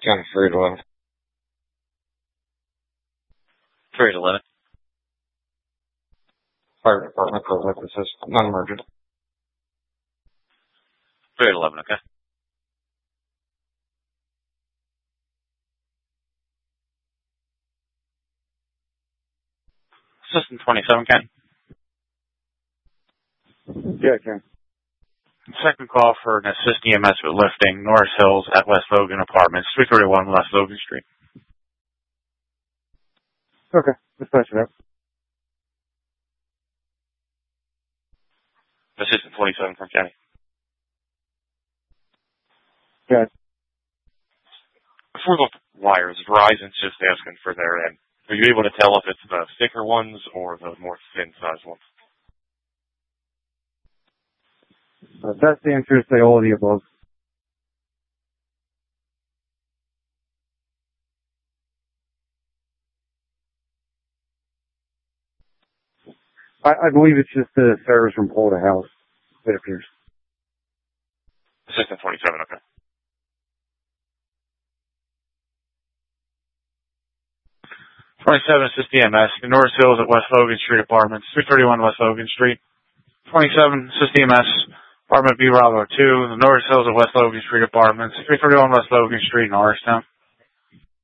County 311. 311. Fire department for liquid system, non-emergent. 311, okay. System 27, Ken. Yeah, Ken. Second call for an assist EMS with lifting, Norris Hills at West Logan Apartments, 331 West Logan Street. Okay, let's patch it up. Assistant 27 from Kenny. Yeah. Before the wires, Verizon's just asking for their end. Are you able to tell if it's the thicker ones or the more thin size ones? Best answer is say all of the above. I believe it's just the service from pole to house, it appears. Assistant 27, okay. Assist EMS, the Norris Hills at West Logan Street Apartments, 331 West Logan Street. 27, assist EMS, Apartment B, Bravo 2, the Norris Hills at West Logan Street Apartments, 331 West Logan Street in Norristown.